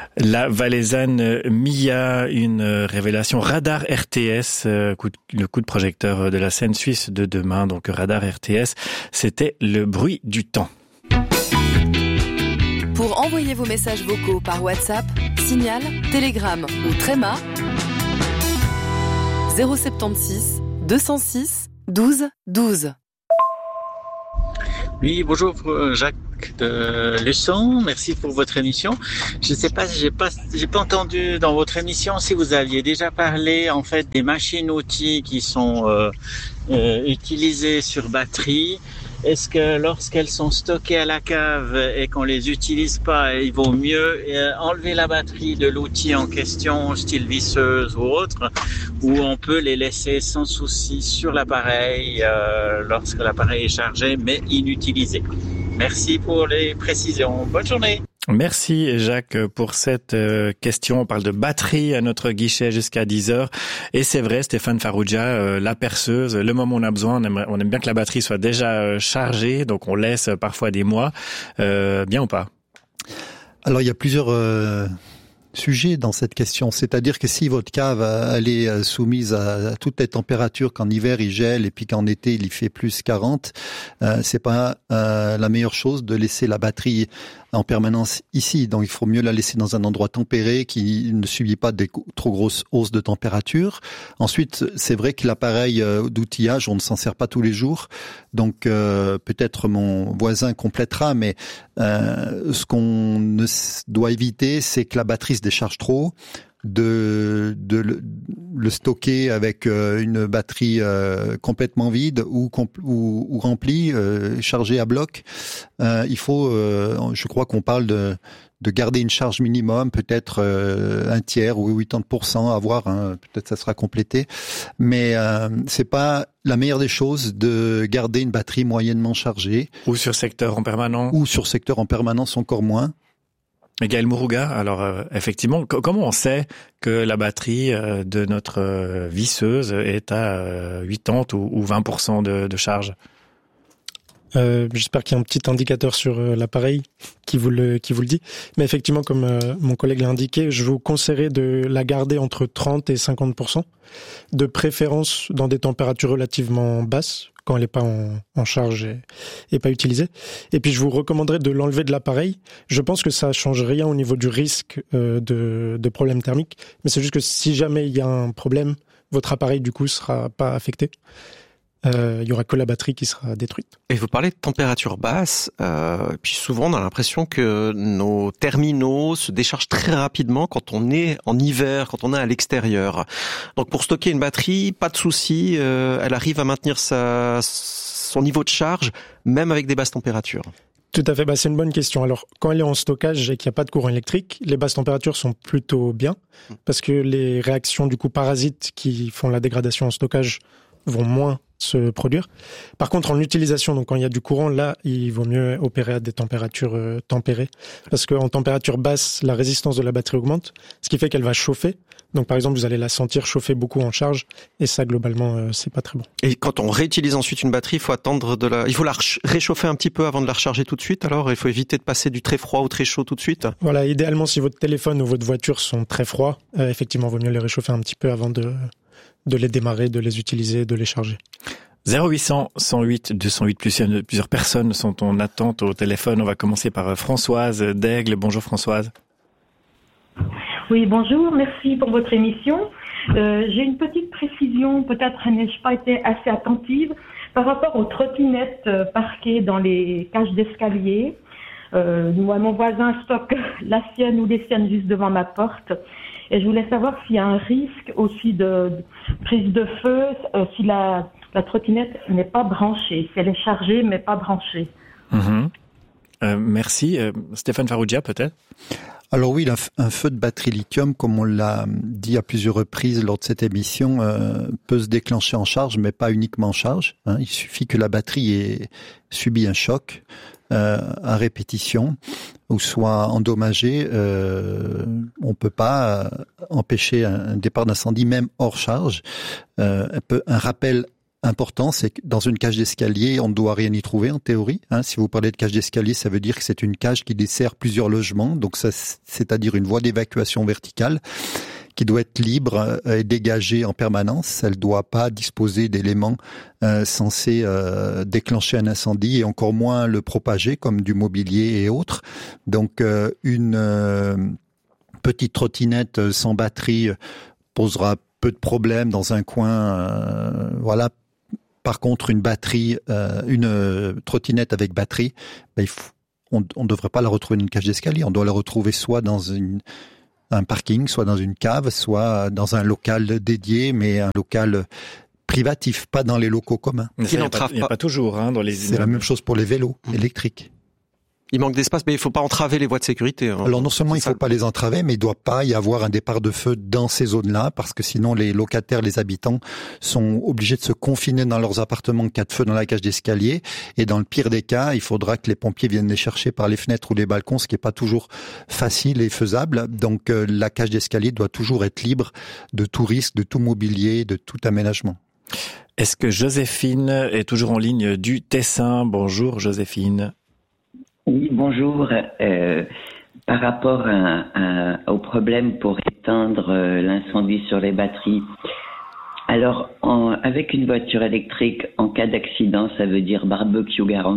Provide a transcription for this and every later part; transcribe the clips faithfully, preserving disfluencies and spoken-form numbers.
La Valaisanne Mia, une révélation radar R T S, le coup de projecteur de la scène suisse de demain. Donc radar R T S, c'était le bruit du temps. Pour envoyer vos messages vocaux par WhatsApp, Signal, Telegram ou Tréma, zéro sept six deux zéro six douze douze. Oui, bonjour Jacques de Luçon, merci pour votre émission. Je ne sais pas, j'ai pas, j'ai pas entendu dans votre émission si vous aviez déjà parlé en fait des machines-outils qui sont euh, euh, utilisées sur batterie. Est-ce que lorsqu'elles sont stockées à la cave et qu'on les utilise pas, il vaut mieux enlever la batterie de l'outil en question, style visseuse ou autre, ou on peut les laisser sans souci sur l'appareil euh, lorsque l'appareil est chargé mais inutilisé? Merci pour les précisions. Bonne journée. Merci Jacques pour cette question. On parle de batterie à notre guichet jusqu'à dix heures. Et c'est vrai, Stéphane Farrugia, la perceuse, le moment où on a besoin, on aime, on aime bien que la batterie soit déjà chargée, donc on laisse parfois des mois. Euh, bien ou pas? Alors il y a plusieurs euh, sujets dans cette question. C'est-à-dire que si votre cave elle est soumise à, à toutes les températures, qu'en hiver il gèle et puis qu'en été il y fait plus quarante, euh, c'est pas euh, la meilleure chose de laisser la batterie en permanence ici. Donc il faut mieux la laisser dans un endroit tempéré qui ne subit pas des trop grosses hausses de température. Ensuite, c'est vrai que l'appareil d'outillage, on ne s'en sert pas tous les jours. Donc euh, peut-être mon voisin complétera, mais euh, ce qu'on ne doit éviter, c'est que la batterie se décharge trop, de, de le, le stocker avec euh, une batterie euh, complètement vide ou, compl- ou, ou remplie, euh, chargée à bloc. Euh, il faut, euh, je crois qu'on parle de, de garder une charge minimum, peut-être euh, un tiers ou quatre-vingts pour cent à voir, hein, peut-être ça sera complété. Mais euh, c'est pas la meilleure des choses de garder une batterie moyennement chargée. Ou sur secteur en permanence. Ou sur secteur en permanence encore moins. Gaël Mourouga, alors euh, effectivement, c- comment on sait que la batterie euh, de notre euh, visseuse est à euh, quatre-vingts ou, ou vingt pour cent de, de charge? Euh, j'espère qu'il y a un petit indicateur sur euh, l'appareil qui vous le qui vous le dit. Mais effectivement, comme euh, mon collègue l'a indiqué, je vous conseillerais de la garder entre trente et cinquante pour cent, de préférence dans des températures relativement basses, quand elle n'est pas en, en charge et, et pas utilisée. Et puis je vous recommanderais de l'enlever de l'appareil. Je pense que ça change rien au niveau du risque euh, de, de problème thermique, mais c'est juste que si jamais il y a un problème, votre appareil du coup sera pas affecté. Euh, il y aura que la batterie qui sera détruite. Et vous parlez de température basse, euh, et puis souvent on a l'impression que nos terminaux se déchargent très rapidement quand on est en hiver, quand on est à l'extérieur. Donc pour stocker une batterie, pas de souci, euh, elle arrive à maintenir sa, son niveau de charge, même avec des basses températures. Tout à fait, bah, c'est une bonne question. Alors, quand elle est en stockage et qu'il n'y a pas de courant électrique, les basses températures sont plutôt bien, parce que les réactions du coup parasites qui font la dégradation en stockage vont moins se produire. Par contre, en utilisation, donc quand il y a du courant, là, il vaut mieux opérer à des températures euh, tempérées, parce qu'en température basse, la résistance de la batterie augmente, ce qui fait qu'elle va chauffer. Donc, par exemple, vous allez la sentir chauffer beaucoup en charge, et ça, globalement, euh, c'est pas très bon. Et quand on réutilise ensuite une batterie, il faut attendre de la, il faut la réchauffer un petit peu avant de la recharger tout de suite. Alors, il faut éviter de passer du très froid au très chaud tout de suite. Voilà, idéalement, si votre téléphone ou votre voiture sont très froids, euh, effectivement, il vaut mieux les réchauffer un petit peu avant de de les démarrer, de les utiliser, de les charger. zéro huit cents cent huit deux cent huit, plusieurs personnes sont en attente au téléphone. On va commencer par Françoise d'Aigle. Bonjour Françoise. Oui, bonjour, merci pour votre émission. Euh, j'ai une petite précision, peut-être n'ai-je pas été assez attentive, par rapport aux trottinettes euh, parquées dans les cages d'escalier. Euh, moi, mon voisin stocke la sienne ou les siennes juste devant ma porte. Et je voulais savoir s'il y a un risque aussi de, de prise de feu, euh, si la, la trottinette n'est pas branchée, si elle est chargée mais pas branchée. Mmh. Euh, merci. Euh, Stéphane Farrugia, peut-être? Alors oui, un feu de batterie lithium, comme on l'a dit à plusieurs reprises lors de cette émission, euh, peut se déclencher en charge, mais pas uniquement en charge. Hein. Il suffit que la batterie ait subi un choc euh, à répétition ou soit endommagée. Euh, on peut pas euh, empêcher un, un départ d'incendie, même hors charge. Euh, un, peu, un rappel important, c'est que dans une cage d'escalier, on ne doit rien y trouver en théorie. Hein. Si vous parlez de cage d'escalier, ça veut dire que c'est une cage qui dessert plusieurs logements, donc ça, c'est-à-dire une voie d'évacuation verticale qui doit être libre et dégagée en permanence. Elle ne doit pas disposer d'éléments euh, censés euh, déclencher un incendie et encore moins le propager, comme du mobilier et autres. Donc euh, une euh, petite trottinette sans batterie posera peu de problèmes dans un coin. Euh, voilà. Par contre, une batterie, euh, une euh, trottinette avec batterie, ben, il faut, on ne devrait pas la retrouver dans une cage d'escalier. On doit la retrouver soit dans une un parking, soit dans une cave, soit dans un local dédié, mais un local privatif, pas dans les locaux communs. Mais il n'y a, a pas toujours hein, dans les. C'est la même chose pour les vélos mmh. électriques. Il manque d'espace, mais il ne faut pas entraver les voies de sécurité. Hein. Alors non seulement il ne faut pas les entraver, mais il ne doit pas y avoir un départ de feu dans ces zones-là, parce que sinon les locataires, les habitants sont obligés de se confiner dans leurs appartements en cas de feu dans la cage d'escalier. Et dans le pire des cas, il faudra que les pompiers viennent les chercher par les fenêtres ou les balcons, ce qui n'est pas toujours facile et faisable. Donc euh, la cage d'escalier doit toujours être libre de tout risque, de tout mobilier, de tout aménagement. Est-ce que Joséphine est toujours en ligne du Tessin ? Bonjour Joséphine. Oui, bonjour. Euh, par rapport à, à, au problème pour éteindre euh, l'incendie sur les batteries, alors en, avec une voiture électrique, en cas d'accident, ça veut dire barbecue garanti ?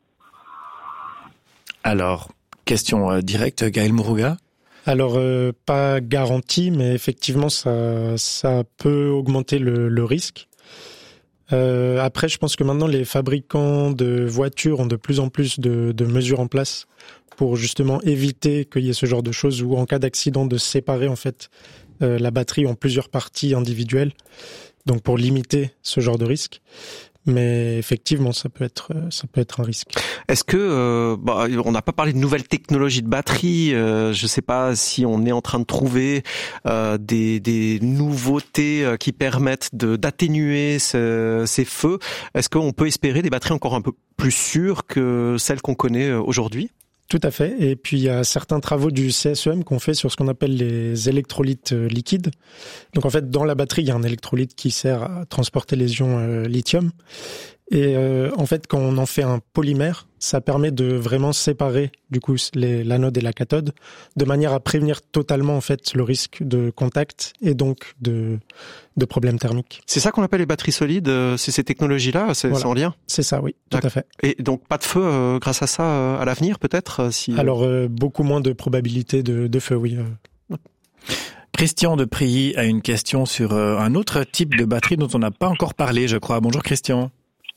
Alors, question euh, directe, Gaël Mourouga ? Alors, euh, pas garanti, mais effectivement, ça, ça peut augmenter le, le risque. Euh, après, je pense que maintenant, les fabricants de voitures ont de plus en plus de, de mesures en place pour justement éviter qu'il y ait ce genre de choses ou en cas d'accident de séparer en fait euh, la batterie en plusieurs parties individuelles. Donc, pour limiter ce genre de risque. Mais effectivement, ça peut être ça peut être un risque. Est-ce que euh, bah, on n'a pas parlé de nouvelles technologies de batterie. Euh, je ne sais pas si on est en train de trouver euh, des, des nouveautés qui permettent de d'atténuer ce, ces feux. Est-ce qu'on peut espérer des batteries encore un peu plus sûres que celles qu'on connaît aujourd'hui ? Tout à fait. Et puis, il y a certains travaux du C S E M qu'on fait sur ce qu'on appelle les électrolytes liquides. Donc, en fait, dans la batterie, il y a un électrolyte qui sert à transporter les ions euh, lithium. Et euh, en fait, quand on en fait un polymère, ça permet de vraiment séparer du coup les, l'anode et la cathode, de manière à prévenir totalement en fait le risque de contact et donc de de problèmes thermiques. C'est ça qu'on appelle les batteries solides. C'est ces technologies-là, c'est, voilà. c'est en lien. C'est ça, oui, tout à fait. Et donc pas de feu euh, grâce à ça euh, à l'avenir, peut-être si. Alors euh, beaucoup moins de probabilité de, de feu, oui. Euh. Christian de Prilly a une question sur euh, un autre type de batterie dont on n'a pas encore parlé, je crois. Bonjour Christian.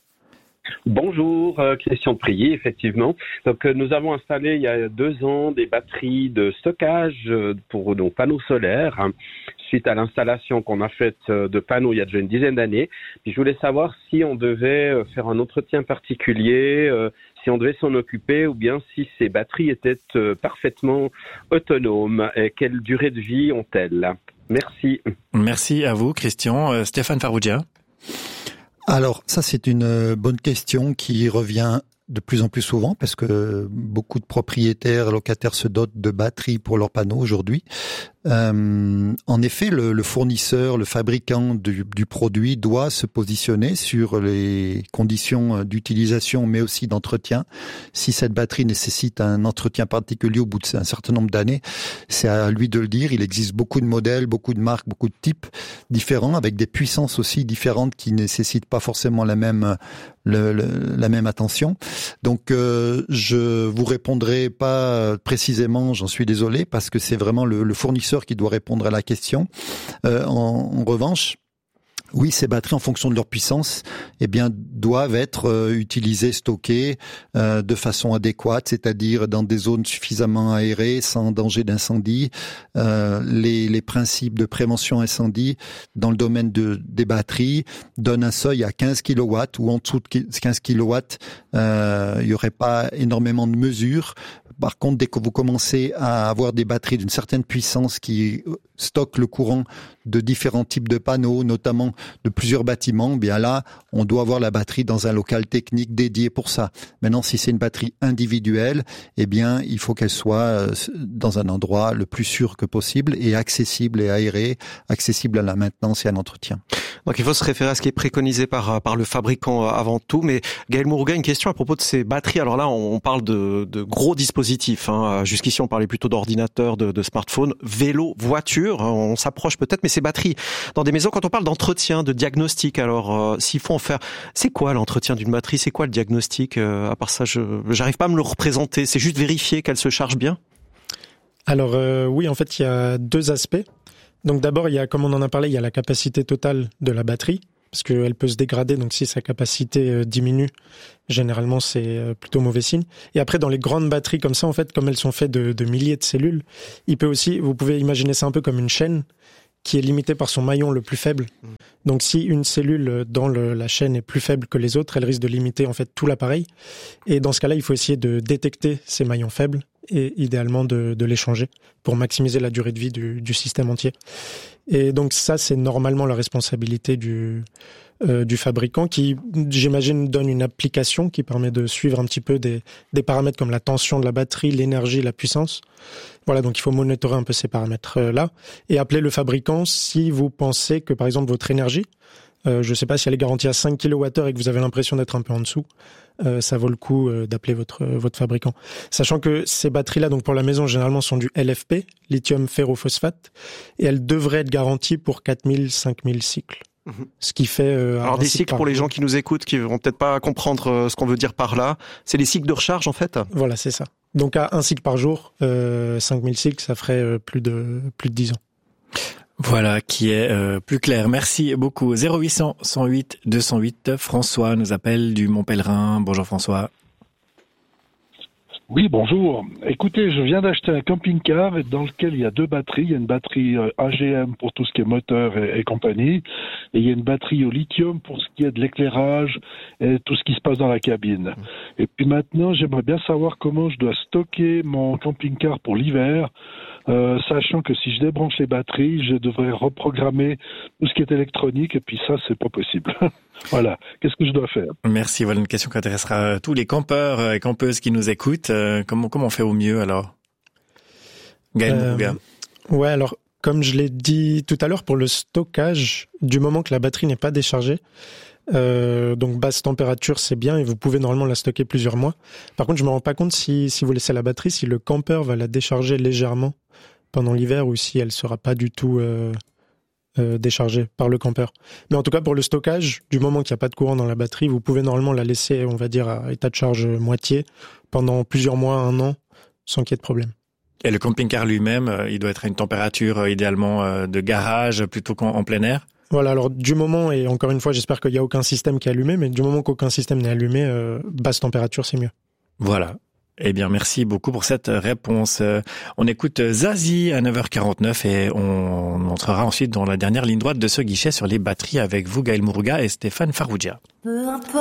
Bonjour, euh, Christian de Prilly, effectivement. Donc euh, nous avons installé il y a deux ans des batteries de stockage euh, pour nos panneaux solaires, hein, suite à l'installation qu'on a faite euh, de panneaux il y a déjà une dizaine d'années. Puis je voulais savoir si on devait euh, faire un entretien particulier, euh, si on devait s'en occuper ou bien si ces batteries étaient euh, parfaitement autonomes et quelle durée de vie ont-elles ? Merci. Merci à vous, Christian. Euh, Stéphane Farrugia. Alors, ça, c'est une bonne question qui revient de plus en plus souvent parce que beaucoup de propriétaires, locataires se dotent de batteries pour leurs panneaux aujourd'hui. Euh, en effet, le, le fournisseur, le fabricant du, du produit doit se positionner sur les conditions d'utilisation, mais aussi d'entretien. Si cette batterie nécessite un entretien particulier au bout d'un certain nombre d'années, c'est à lui de le dire. Il existe beaucoup de modèles, beaucoup de marques, beaucoup de types différents, avec des puissances aussi différentes qui nécessitent pas forcément la même le, le, la même attention. Donc, euh, je vous répondrai pas précisément, j'en suis désolé, parce que c'est vraiment le, le fournisseur qui doit répondre à la question. Euh, en, en revanche, oui, ces batteries, en fonction de leur puissance, eh bien, doivent être euh, utilisées, stockées euh, de façon adéquate, c'est-à-dire dans des zones suffisamment aérées, sans danger d'incendie. Euh, les, les principes de prévention incendie dans le domaine de, des batteries donnent un seuil à quinze kilowatts, ou en dessous de quinze kilowatts, euh, il n'y aurait pas énormément de mesures. Par contre, dès que vous commencez à avoir des batteries d'une certaine puissance qui stockent le courant de différents types de panneaux, notamment de plusieurs bâtiments, bien là, on doit avoir la batterie dans un local technique dédié pour ça. Maintenant, si c'est une batterie individuelle, eh bien, il faut qu'elle soit dans un endroit le plus sûr que possible et accessible et aéré, accessible à la maintenance et à l'entretien. Donc il faut se référer à ce qui est préconisé par par le fabricant avant tout. Mais Gaël Mourouga, une question à propos de ces batteries. Alors là, on parle de, de gros dispositifs. Hein. Jusqu'ici, on parlait plutôt d'ordinateurs, de, de smartphones, vélo, voiture. On s'approche peut-être, mais ces batteries dans des maisons. Quand on parle d'entretien, de diagnostic, alors euh, s'il faut en faire, c'est quoi l'entretien d'une batterie? C'est quoi le diagnostic? euh, À part ça, je j'arrive pas à me le représenter. C'est juste vérifier qu'elle se charge bien. Alors euh, oui, en fait, il y a deux aspects. Donc d'abord, il y a, comme on en a parlé, il y a la capacité totale de la batterie, parce qu'elle peut se dégrader, donc si sa capacité euh, diminue, généralement c'est euh, plutôt mauvais signe. Et après, dans les grandes batteries comme ça, en fait, comme elles sont faites de, de milliers de cellules, il peut aussi, vous pouvez imaginer ça un peu comme une chaîne qui est limitée par son maillon le plus faible. Mmh. Donc si une cellule dans le, la chaîne est plus faible que les autres, elle risque de limiter en fait tout l'appareil. Et dans ce cas-là, il faut essayer de détecter ces maillons faibles et idéalement de, de les changer pour maximiser la durée de vie du, du système entier. Et donc ça, c'est normalement la responsabilité du, euh, du fabricant qui, j'imagine, donne une application qui permet de suivre un petit peu des, des paramètres comme la tension de la batterie, l'énergie, la puissance. Voilà, donc il faut monitorer un peu ces paramètres-là et appeler le fabricant si vous pensez que, par exemple, votre énergie, Euh, je ne sais pas si elle est garantie à cinq kilowattheures et que vous avez l'impression d'être un peu en dessous. Euh, ça vaut le coup euh, d'appeler votre euh, votre fabricant. Sachant que ces batteries-là, donc pour la maison, généralement sont du L F P, lithium ferrophosphate, et elles devraient être garanties pour quatre mille, cinq mille cycles. Mmh. Ce qui fait... Euh, Alors des cycles, pour les gens qui nous écoutent, qui vont peut-être pas comprendre euh, ce qu'on veut dire par là, c'est les cycles de recharge en fait. Voilà, c'est ça. Donc à un cycle par jour, euh, cinq mille cycles, ça ferait euh, plus de plus de dix ans. Voilà, qui est euh, plus clair. Merci beaucoup. zéro huit cent, cent huit, deux cent huit. François nous appelle du Mont-Pèlerin. Bonjour François. Oui, bonjour. Écoutez, je viens d'acheter un camping-car dans lequel il y a deux batteries. Il y a une batterie A G M pour tout ce qui est moteur et, et compagnie. Et il y a une batterie au lithium pour ce qui est de l'éclairage et tout ce qui se passe dans la cabine. Et puis maintenant, j'aimerais bien savoir comment je dois stocker mon camping-car pour l'hiver. Euh, sachant que si je débranche les batteries, je devrais reprogrammer tout ce qui est électronique et puis ça, c'est pas possible. Voilà. Qu'est-ce que je dois faire? Merci. Voilà une question qui intéressera tous les campeurs et campeuses qui nous écoutent. Euh, comment, comment on fait au mieux alors? Gaël Mourouga. Euh, ouais, alors, comme je l'ai dit tout à l'heure, pour le stockage, du moment que la batterie n'est pas déchargée, Euh, donc basse température c'est bien et vous pouvez normalement la stocker plusieurs mois. Par contre je me rends pas compte si, si vous laissez la batterie, si le campeur va la décharger légèrement pendant l'hiver ou si elle sera pas du tout euh, euh, déchargée par le campeur. Mais en tout cas pour le stockage, du moment qu'il n'y a pas de courant dans la batterie, vous pouvez normalement la laisser, on va dire, à état de charge moitié pendant plusieurs mois, un an, sans qu'il y ait de problème. Et le camping-car lui-même, il doit être à une température idéalement de garage plutôt qu'en en plein air? Voilà, alors du moment, et encore une fois, j'espère qu'il n'y a aucun système qui est allumé, mais du moment qu'aucun système n'est allumé, euh, basse température, c'est mieux. Voilà. Eh bien, merci beaucoup pour cette réponse. On écoute Zazie à neuf heures quarante-neuf et on entrera ensuite dans la dernière ligne droite de ce guichet sur les batteries avec vous, Gaël Mourouga et Stéphane Farrugia.